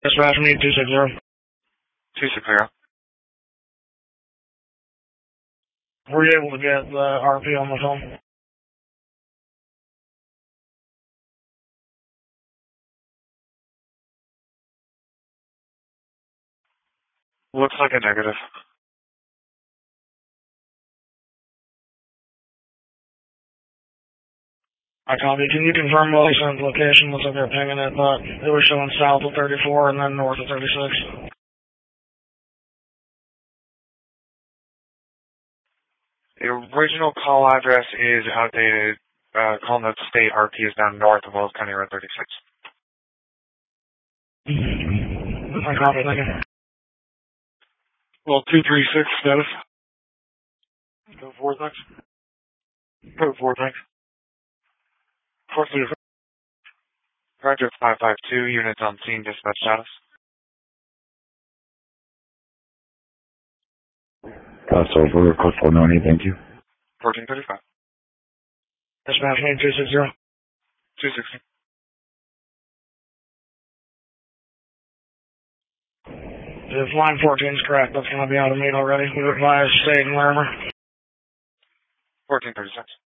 Dispatch, need 260. 260. Were you able to get the RP on the phone? Looks like a negative. I copy. Can you confirm what you sent the location? Looks like they're pinging it, but it was showing south of 34 and then north of 36. The original call address is outdated. Call note state RP is down north of Wells County Road 36. I copy, thank you. Well, 236 status. Go forward, thanks. Go forward, thanks. 436. Roger 552, units on scene, dispatch status. Over, code 490, thank you. 1435. Dispatch, need 260. 260. If line 14 is correct, that's going to be out of meet already. We advise staying Larimer. 1436.